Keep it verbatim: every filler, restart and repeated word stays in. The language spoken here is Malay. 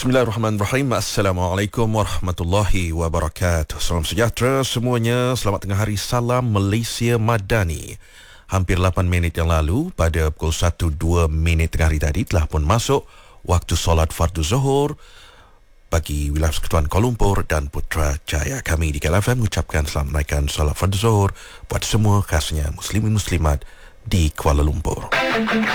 Bismillahirrahmanirrahim. Assalamualaikum warahmatullahi wabarakatuh. Salam sejahtera semuanya. Selamat tengah hari. Salam Malaysia Madani. Hampir lapan minit yang lalu, pada pukul satu dua minit tengah hari tadi, telah pun masuk waktu solat fardu zuhur bagi wilayah Persekutuan Kuala Lumpur dan Putrajaya. Kami di K L F M mengucapkan selamat menaikkan solat fardu zuhur buat semua, khasnya muslimin muslimat di Kuala Lumpur.